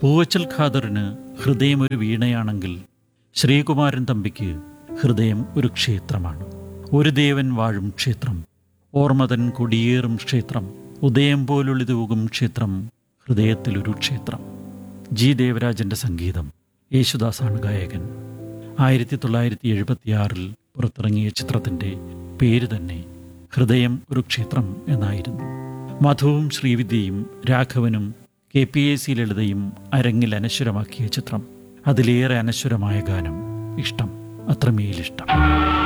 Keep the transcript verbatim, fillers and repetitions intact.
പൂവച്ചൽ ഖാദറിന് ഹൃദയം ഒരു വീണയാണെങ്കിൽ ശ്രീകുമാരൻ തമ്പിക്ക് ഹൃദയം ഒരു ക്ഷേത്രമാണ്. ഒരു ദേവൻ വാഴും ക്ഷേത്രം, ഓർമ്മതൻ കൊടിയേറും ക്ഷേത്രം, ഉദയം പോലുളിതൂകും ക്ഷേത്രം, ഹൃദയത്തിലൊരു ക്ഷേത്രം. ജി ദേവരാജൻ്റെ സംഗീതം, യേശുദാസാണ് ഗായകൻ. ആയിരത്തി തൊള്ളായിരത്തി എഴുപത്തിയാറിൽ പുറത്തിറങ്ങിയ ചിത്രത്തിൻ്റെ പേര് തന്നെ ഹൃദയം ഒരു ക്ഷേത്രം എന്നായിരുന്നു. മധുവും ശ്രീവിദ്യയും രാഘവനും കെ പി എ സി ലളിതയും അരങ്ങിൽ അനശ്വരമാക്കിയ ചിത്രം. അതിലേറെ അനശ്വരമായ ഗാനം, ഇഷ്ടം, അത്രമേലിഷ്ടം.